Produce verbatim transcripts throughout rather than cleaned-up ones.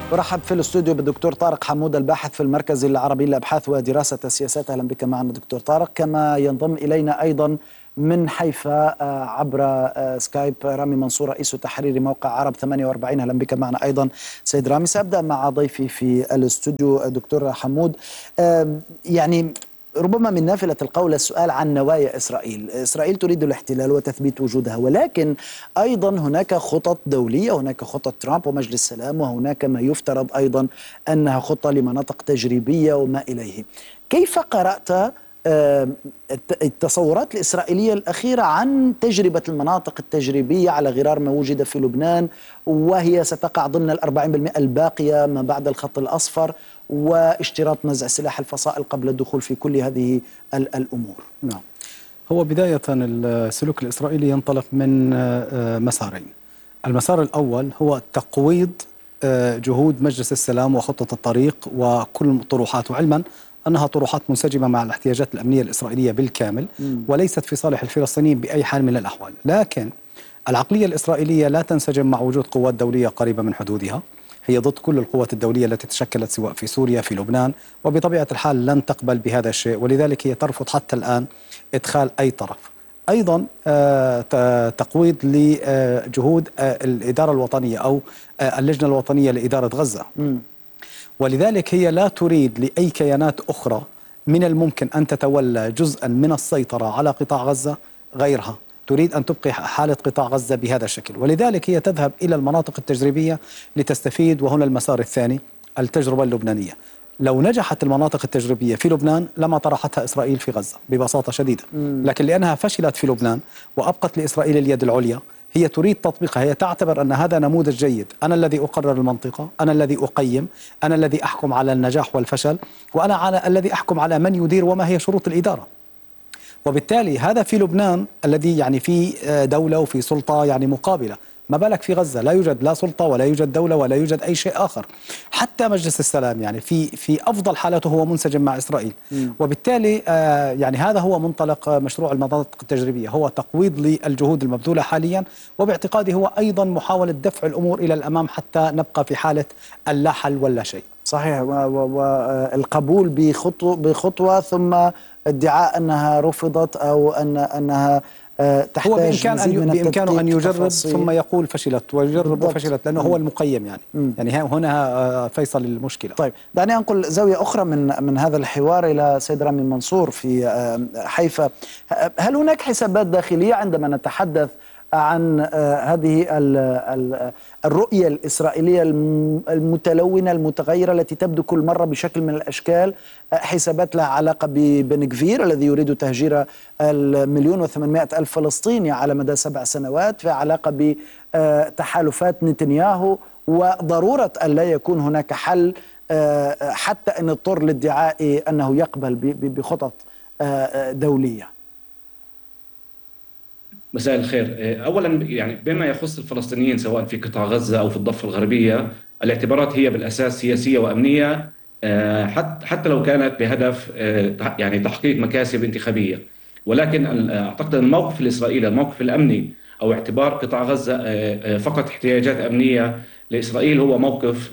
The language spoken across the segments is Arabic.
أرحب في الاستوديو بالدكتور طارق حمود الباحث في المركز العربي للأبحاث ودراسة السياسات. أهلا بك معنا دكتور طارق. كما ينضم إلينا أيضا من حيفا عبر سكايب رامي منصور رئيس تحرير موقع عرب ثمانية وأربعين. أهلا بك معنا أيضا سيد رامي. سأبدأ مع ضيفي في الاستوديو دكتور حمود. يعني ربما من نافلة القول السؤال عن نوايا إسرائيل. إسرائيل تريد الاحتلال وتثبيت وجودها، ولكن أيضا هناك خطط دولية، هناك خطط ترامب ومجلس السلام، وهناك ما يفترض أيضا أنها خطة لمناطق تجريبية وما إليه. كيف قرأت التصورات الإسرائيلية الأخيرة عن تجربة المناطق التجريبية على غرار ما وجد في لبنان، وهي ستقع ضمن الأربعين بالمئة الباقية ما بعد الخط الأصفر، واشتراط نزع سلاح الفصائل قبل الدخول في كل هذه الأمور؟ نعم، هو بداية السلوك الإسرائيلي ينطلق من مسارين. المسار الأول هو تقويض جهود مجلس السلام وخطة الطريق وكل الطروحات، وعلما أنها طروحات منسجمة مع الاحتياجات الأمنية الإسرائيلية بالكامل وليست في صالح الفلسطينيين بأي حال من الأحوال. لكن العقلية الإسرائيلية لا تنسجم مع وجود قوات دولية قريبة من حدودها، هي ضد كل القوات الدولية التي تشكلت سواء في سوريا في لبنان، وبطبيعة الحال لن تقبل بهذا الشيء، ولذلك هي ترفض حتى الآن إدخال أي طرف. أيضا تقويض لجهود الإدارة الوطنية أو اللجنة الوطنية لإدارة غزة، ولذلك هي لا تريد لأي كيانات أخرى من الممكن أن تتولى جزءا من السيطرة على قطاع غزة غيرها، تريد أن تبقي حالة قطاع غزة بهذا الشكل، ولذلك هي تذهب إلى المناطق التجريبية لتستفيد. وهنا المسار الثاني، التجربة اللبنانية. لو نجحت المناطق التجريبية في لبنان لما طرحتها إسرائيل في غزة ببساطة شديدة، لكن لأنها فشلت في لبنان وأبقت لإسرائيل اليد العليا، هي تريد تطبيقها. هي تعتبر أن هذا نموذج جيد، أنا الذي أقرر المنطقة، أنا الذي أقيم، أنا الذي أحكم على النجاح والفشل، وأنا على الذي أحكم على من يدير وما هي شروط الإدارة. وبالتالي هذا في لبنان الذي يعني في دولة وفي سلطة يعني مقابلة، ما بالك في غزة لا يوجد لا سلطة ولا يوجد دولة ولا يوجد أي شيء آخر. حتى مجلس السلام يعني في في أفضل حالاته هو منسجم مع إسرائيل. م. وبالتالي آه يعني هذا هو منطلق مشروع المناطق التجريبية، هو تقويض للجهود المبذولة حاليا، وباعتقادي هو أيضا محاولة دفع الأمور إلى الأمام حتى نبقى في حالة اللا حل ولا شيء. صحيح، والقبول بخطوة بخطوة ثم ادعاء أنها رفضت أو أن أنها تحتاج هو بإمكان أن بإمكانه أن يجرب تفاصيل. ثم يقول فشلت ويجرب بالضبط. وفشلت، لأنه هو المقيم يعني م. يعني هنا فيصل المشكلة. طيب، دعني أنقل زاوية أخرى من من هذا الحوار إلى سيد رامي منصور في حيفا. هل هناك حسابات داخلية عندما نتحدث عن هذه الرؤية الإسرائيلية المتلونة المتغيرة التي تبدو كل مرة بشكل من الأشكال؟ حسابات لها علاقة ببن غفير الذي يريد تهجير المليون وثمانمائة ألف فلسطيني على مدى سبع سنوات، في علاقة بتحالفات نتنياهو، وضرورة أن لا يكون هناك حل حتى أن اضطر لادعاء أنه يقبل بخطط دولية. مساء الخير. أولا يعني بما يخص الفلسطينيين سواء في قطاع غزة أو في الضفة الغربية، الاعتبارات هي بالأساس سياسية وأمنية، حتى حتى لو كانت بهدف يعني تحقيق مكاسب انتخابية. ولكن أعتقد أن الموقف الإسرائيلي، الموقف الأمني أو اعتبار قطاع غزة فقط احتياجات أمنية لإسرائيل، هو موقف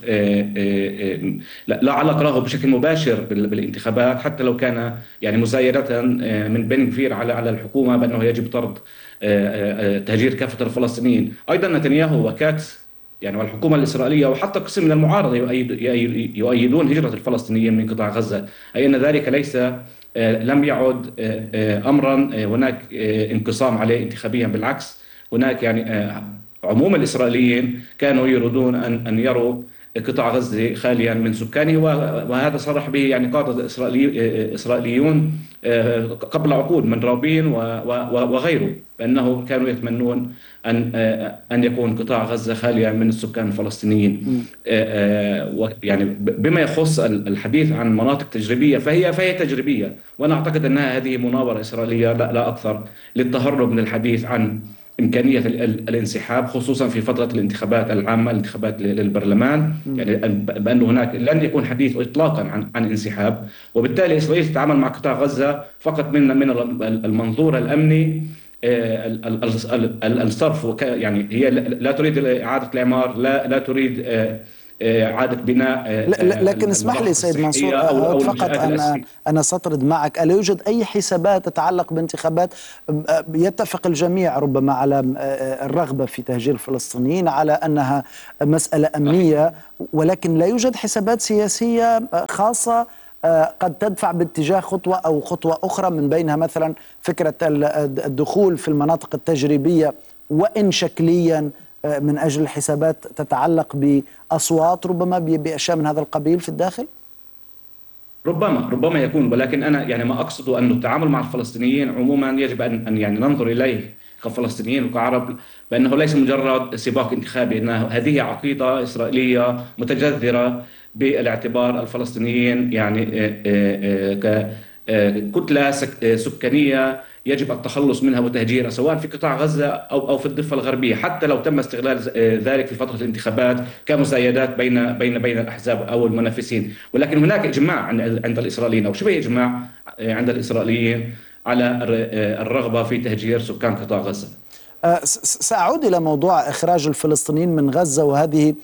لا علاقة له بشكل مباشر بالانتخابات، حتى لو كان يعني مزايدة من بن غفير على على الحكومة بأنه يجب طرد تهجير كافة الفلسطينيين. أيضا نتنياهو وكاتس يعني والحكومة الإسرائيلية وحتى قسم من المعارضة يؤيدون هجرة الفلسطينيين من قطاع غزة، أي أن ذلك ليس لم يعد أمرا هناك انقسام عليه انتخابيا، بالعكس هناك يعني عموم الإسرائيليين كانوا يريدون أن أن يروا قطاع غزة خاليا من سكانه، وهذا صرح به يعني قادة إسرائيلي إسرائيليون قبل عقود من رابين وغيره، بأنه كانوا يتمنون أن أن يكون قطاع غزة خاليا من السكان الفلسطينيين. يعني بما يخص الحديث عن مناطق تجريبية، فهي فهي تجريبية، وأنا أعتقد أنها هذه مناورة إسرائيلية لا, لا أكثر، للتهرب من الحديث عن إمكانية الانسحاب، خصوصا في فترة الانتخابات العامة، الانتخابات للبرلمان، يعني بأن هناك لن يكون حديث إطلاقا عن عن انسحاب. وبالتالي إسرائيل تتعامل مع قطاع غزة فقط من من المنظور الأمني، الصرف، يعني هي لا تريد إعادة الإعمار، لا لا تريد إعادة بناء لكن اسمح لي سيد منصور، أو أود فقط أن أنا أستطرد معك. ألا يوجد أي حسابات تتعلق بانتخابات؟ يتفق الجميع ربما على الرغبة في تهجير الفلسطينيين، على أنها مسألة أمنية، ولكن لا يوجد حسابات سياسية خاصة قد تدفع باتجاه خطوة أو خطوة أخرى، من بينها مثلا فكرة الدخول في المناطق التجريبية وإن شكليا من أجل حسابات تتعلق بأصوات ربما بأشياء من هذا القبيل في الداخل؟ ربما ربما يكون، ولكن أنا يعني ما أقصده أن التعامل مع الفلسطينيين عموما يجب أن أن يعني ننظر إليه كفلسطينيين وكعرب بأنه ليس مجرد سباق انتخابي، أنه هذه عقيدة إسرائيلية متجذرة بالاعتبار الفلسطينيين يعني ككتلة سكانية يجب التخلص منها وتهجيرها، سواء في قطاع غزة أو أو في الضفة الغربية، حتى لو تم استغلال ذلك في فترة الانتخابات كمزايدات بين بين بين الأحزاب أو المنافسين. ولكن هناك إجماع عند الإسرائيليين أو شبه إجماع عند الإسرائيليين على الرغبة في تهجير سكان قطاع غزة. سأعود إلى موضوع إخراج الفلسطينيين من غزة، وهذه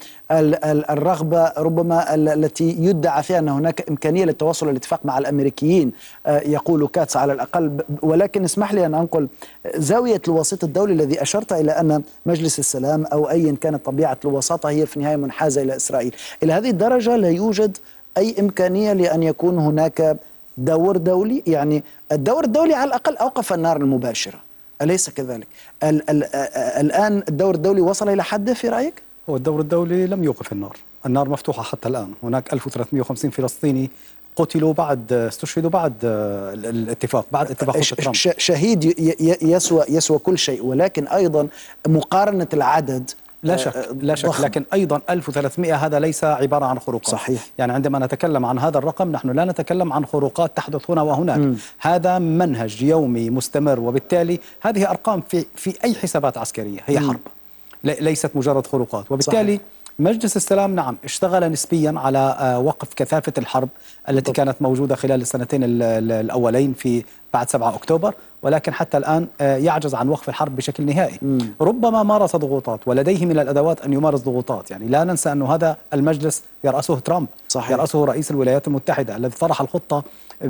الرغبة ربما التي يدعى فيها أن هناك إمكانية للتوصل للاتفاق مع الأمريكيين، يقول كاتس على الأقل. ولكن اسمح لي أن أنقل زاوية الوسيط الدولي الذي أشرت إلى أن مجلس السلام أو أيا كانت طبيعة الوساطة هي في النهاية منحازة إلى إسرائيل. إلى هذه الدرجة لا يوجد أي إمكانية لأن يكون هناك دور دولي؟ يعني الدور الدولي على الأقل أوقف النار المباشرة، أليس كذلك؟ ال ال الآن الدور الدولي وصل إلى حده في رأيك؟ هو الدور الدولي لم يوقف النار، النار مفتوحة حتى الآن. هناك ألف وثلاثمئة وخمسين فلسطيني قتلوا بعد استشهدوا بعد الاتفاق، بعد اتفاق ترامب. شهيد يسوى يسوى كل شيء، ولكن أيضا مقارنة العدد لا شك لا شك ضخم. لكن أيضا ألف وثلاثمئة هذا ليس عبارة عن خروقات. صحيح. يعني عندما نتكلم عن هذا الرقم نحن لا نتكلم عن خروقات تحدث هنا وهناك. م. هذا منهج يومي مستمر، وبالتالي هذه أرقام في في أي حسابات عسكرية هي حرب، ليست مجرد خروقات. وبالتالي صحيح. مجلس السلام نعم اشتغل نسبيا على وقف كثافة الحرب التي طب. كانت موجودة خلال السنتين الأولين في بعد سبعة أكتوبر، ولكن حتى الآن يعجز عن وقف الحرب بشكل نهائي. مم. ربما مارس ضغوطات ولديه من الأدوات أن يمارس ضغوطات. يعني لا ننسى أن هذا المجلس يرأسه ترامب. صحيح. يرأسه رئيس الولايات المتحدة الذي طرح الخطة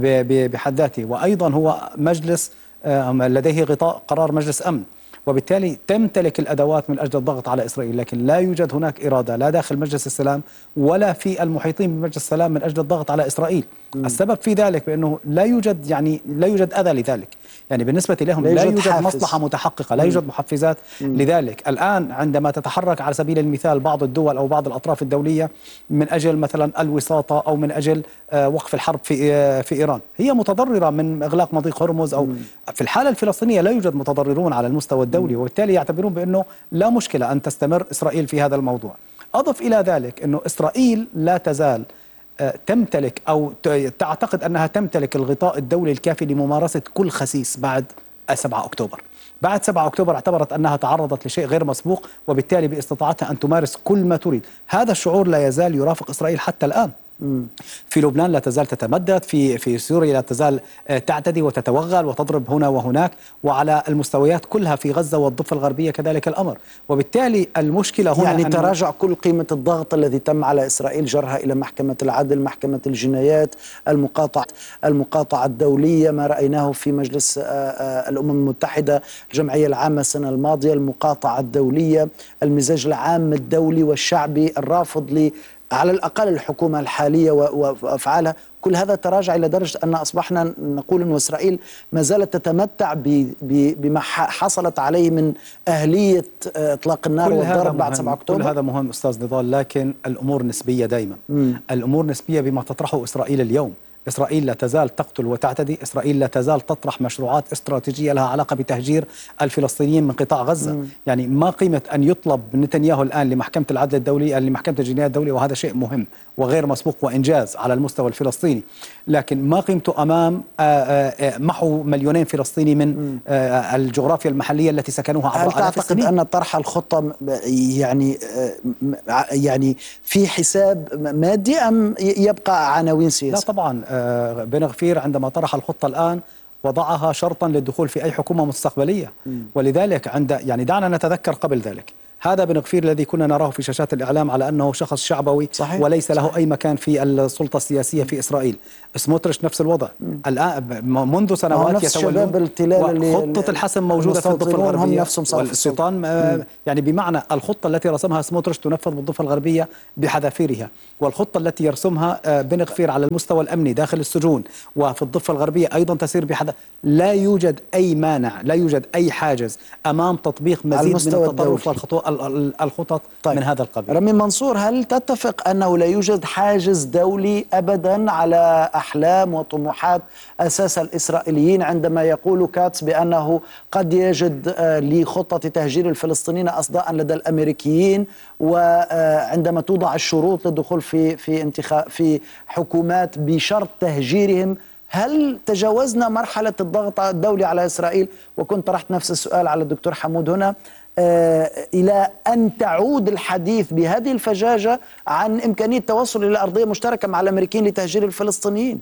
بحد ذاته، وأيضا هو مجلس لديه غطاء قرار مجلس أمن، وبالتالي تمتلك الأدوات من أجل الضغط على إسرائيل. لكن لا يوجد هناك إرادة لا داخل مجلس السلام ولا في المحيطين بمجلس السلام من أجل الضغط على إسرائيل. م. السبب في ذلك بأنه لا يوجد يعني لا يوجد أذى لذلك، يعني بالنسبة لهم لا يوجد, لا يوجد مصلحة متحققة، لا يوجد محفزات. م. لذلك الآن عندما تتحرك على سبيل المثال بعض الدول أو بعض الأطراف الدولية من أجل مثلا الوساطة أو من أجل وقف الحرب في في إيران، هي متضررة من إغلاق مضيق هرمز أو م. في الحالة الفلسطينية لا يوجد متضررون على المستوى الدولي، وبالتالي يعتبرون بأنه لا مشكلة أن تستمر إسرائيل في هذا الموضوع. أضف إلى ذلك أنه إسرائيل لا تزال تمتلك أو تعتقد أنها تمتلك الغطاء الدولي الكافي لممارسة كل خسيس بعد سبعة أكتوبر. بعد سبعة أكتوبر اعتبرت أنها تعرضت لشيء غير مسبوق، وبالتالي باستطاعتها أن تمارس كل ما تريد. هذا الشعور لا يزال يرافق إسرائيل حتى الآن. في لبنان لا تزال تتمدد، في في سوريا لا تزال تعتدي وتتوغل وتضرب هنا وهناك، وعلى المستويات كلها في غزة والضفة الغربية كذلك الأمر. وبالتالي المشكلة هنا يعني تراجع كل قيمة الضغط الذي تم على إسرائيل، جرها إلى محكمة العدل، محكمة الجنايات، المقاطعة المقاطعة الدولية، ما رأيناه في مجلس الأمم المتحدة، الجمعية العامة السنة الماضية، المقاطعة الدولية، المزاج العام الدولي والشعبي الرافض ل على الأقل الحكومة الحالية وأفعالها. كل هذا تراجع إلى درجة أن أصبحنا نقول أن إسرائيل ما زالت تتمتع بما حصلت عليه من أهلية إطلاق النار والضرب بعد سبعة أكتوبر. كل هذا مهم أستاذ نضال، لكن الأمور نسبية دائما. مم. الأمور نسبية بما تطرحه إسرائيل اليوم. إسرائيل لا تزال تقتل وتعتدي، إسرائيل لا تزال تطرح مشروعات استراتيجية لها علاقة بتهجير الفلسطينيين من قطاع غزة. مم. يعني ما قيمة أن يطلب نتنياهو الآن لمحكمة العدل الدولية لمحكمة الجنايات الدولية، وهذا شيء مهم وغير مسبوق وإنجاز على المستوى الفلسطيني، لكن ما قيمته أمام محو مليونين فلسطيني من الجغرافيا المحلية التي سكنوها عبر آلاف السنين. هل تعتقد أن طرح الخطة يعني يعني في حساب مادي أم يبقى عناوين سياسية؟ لا طبعا. بن غفير عندما طرح الخطة الآن وضعها شرطا للدخول في أي حكومة مستقبلية. م. ولذلك عند يعني دعنا نتذكر قبل ذلك هذا بن غفير الذي كنا نراه في شاشات الإعلام على أنه شخص شعبوي صحيح. وليس له صحيح. أي مكان في السلطة السياسية في إسرائيل. سموتريتش نفس الوضع. الآن منذ سنوات يتولون، خطة الحسم موجودة في الضفة الغربية والاستيطان، يعني بمعنى الخطة التي رسمها سموتريتش تنفذ بالضفة الغربية بحذافيرها، والخطة التي يرسمها بن غفير على المستوى الأمني داخل السجون وفي الضفة الغربية أيضا تسير بحذا. لا يوجد أي مانع، لا يوجد أي حاجز أمام تطبيق مزيد من التطرف والخطط طيب. من هذا القبيل. رامين منصور، هل تتفق أنه لا يوجد حاجز دولي أبدا على أحلام وطموحات أساس الإسرائيليين عندما يقول كاتس بأنه قد يجد لخطة تهجير الفلسطينيين أصداء لدى الأمريكيين، وعندما توضع الشروط للدخول في في انتخاب في حكومات بشرط تهجيرهم، هل تجاوزنا مرحلة الضغط الدولي على إسرائيل؟ وكنت طرحت نفس السؤال على الدكتور حمود هنا، آه إلى أن تعود الحديث بهذه الفجاجة عن إمكانية التوصل إلى أرضية مشتركة مع الأمريكيين لتهجير الفلسطينيين.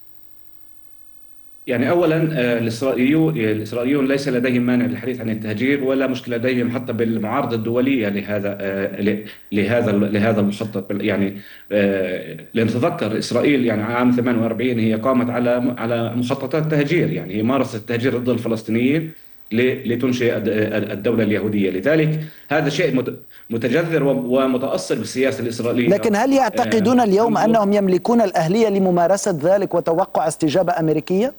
يعني أولا الإسرائيليون الإسرائيليون ليس لديهم مانع للحديث عن التهجير، ولا مشكلة لديهم حتى بالمعارضة الدولية لهذا لهذا لهذا المخطط. يعني لنتذكر إسرائيل يعني عام ثمانية وأربعين هي قامت على على مخططات تهجير، يعني هي مارست التهجير ضد الفلسطينيين لتنشئ الدولة اليهودية. لذلك هذا شيء متجذر ومتأصل بالسياسة الإسرائيلية. لكن هل يعتقدون اليوم أنهم يملكون الأهلية لممارسة ذلك وتوقع استجابة أمريكية؟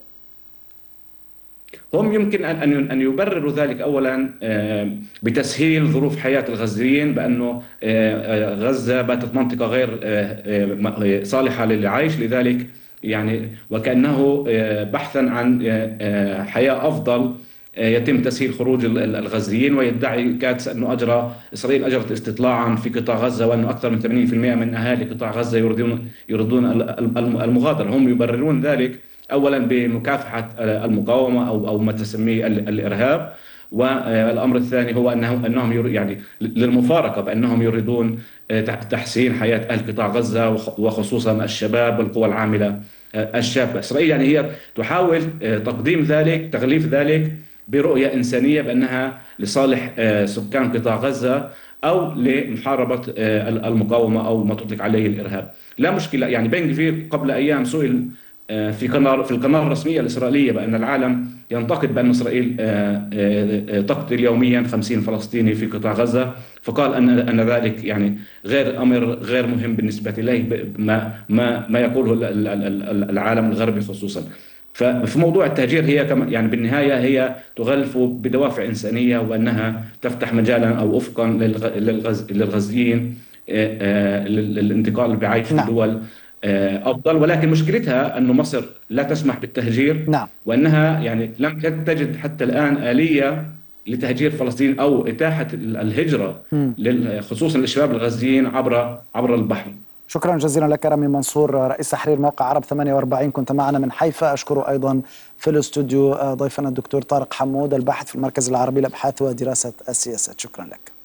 هم يمكن أن أن يبرروا ذلك أولا بتسهيل ظروف حياة الغزيين، بأنه غزة باتت منطقة غير صالحة للعيش، لذلك يعني وكأنه بحثا عن حياة أفضل يتم تسهيل خروج الغزيين. ويدعي كاتس أنه أجرى إسرائيل أجرت استطلاعا في قطاع غزة، وأنه أكثر من ثمانين بالمئة من أهالي قطاع غزة يريدون يريدون المغادرة. هم يبررون ذلك أولا بمكافحة المقاومة أو أو ما تسميه الإرهاب، والأمر الثاني هو أنهم أنهم يعني للمفارقة بأنهم يريدون تحسين حياة أهل قطاع غزة وخصوصا الشباب والقوى العاملة الشابة. إسرائيل يعني هي تحاول تقديم ذلك تغليف ذلك برؤية إنسانية بأنها لصالح سكان قطاع غزة أو لمحاربة المقاومة أو ما تطلق عليه الإرهاب. لا مشكلة. يعني بن غفير قبل أيام سئل في قناة في القناة الرسمية الإسرائيلية بأن العالم ينتقد بأن إسرائيل تقتل يوميا خمسين فلسطيني في قطاع غزة، فقال أن أن ذلك يعني غير أمر غير مهم بالنسبة إليه، ما ما ما يقوله العالم الغربي خصوصا. ففي موضوع التهجير هي كما يعني بالنهاية هي تغلف بدوافع إنسانية، وأنها تفتح مجالا أو أفقا للغزيين للانتقال بعيش في دول أفضل. ولكن مشكلتها أن مصر لا تسمح بالتهجير. نعم. وأنها يعني لم تجد حتى الآن آلية لتهجير فلسطين أو إتاحة الهجرة خصوصا للشباب الغزيين عبر عبر البحر. شكرا جزيلا لك رامي منصور، رئيس تحرير موقع عرب ثمانية وأربعين، كنت معنا من حيفا. أشكر أيضا في الاستوديو ضيفنا الدكتور طارق حمود، الباحث في المركز العربي لأبحاث ودراسة السياسات. شكرا لك.